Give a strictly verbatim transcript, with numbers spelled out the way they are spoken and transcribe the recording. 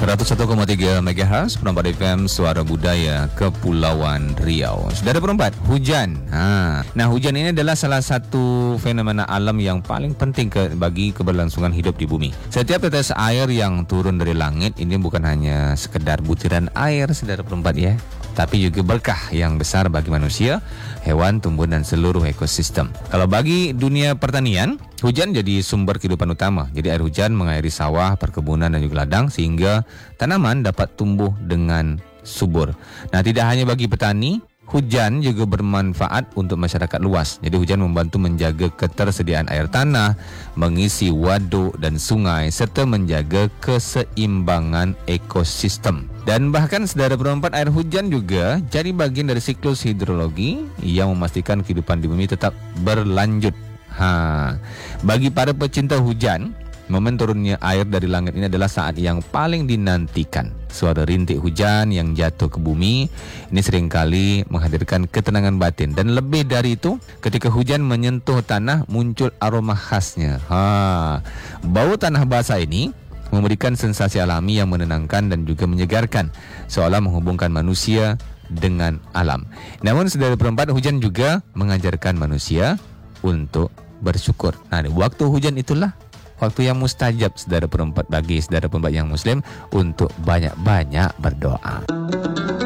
seratus satu koma tiga megahertz Perempat F M, Suara Budaya Kepulauan Riau. Saudara perempat, hujan. Ha. Nah, hujan ini adalah salah satu fenomena alam yang paling penting ke, bagi keberlangsungan hidup di bumi. Setiap tetes air yang turun dari langit ini bukan hanya sekedar butiran air, saudara perempat ya, tapi juga berkah yang besar bagi manusia, hewan, tumbuhan, dan seluruh ekosistem. Kalau bagi dunia pertanian, hujan jadi sumber kehidupan utama. Jadi air hujan mengairi sawah, perkebunan, dan juga ladang sehingga tanaman dapat tumbuh dengan subur. Nah, tidak hanya bagi petani, hujan juga bermanfaat untuk masyarakat luas. Jadi hujan membantu menjaga ketersediaan air tanah, mengisi waduk dan sungai, serta menjaga keseimbangan ekosistem. Dan bahkan saudara perempat, air hujan juga jadi bagian dari siklus hidrologi yang memastikan kehidupan di bumi tetap berlanjut. Ha, bagi para pecinta hujan, momen turunnya air dari langit ini adalah saat yang paling dinantikan. Suara rintik hujan yang jatuh ke bumi ini seringkali menghadirkan ketenangan batin. Dan lebih dari itu, ketika hujan menyentuh tanah, muncul aroma khasnya. Ha, bau tanah basah ini memberikan sensasi alami yang menenangkan dan juga menyegarkan, seolah menghubungkan manusia dengan alam. Namun saudara perempat, hujan juga mengajarkan manusia untuk bersyukur. Nah, waktu hujan itulah waktu yang mustajab saudara perempat bagi saudara perempat yang muslim untuk banyak-banyak berdoa.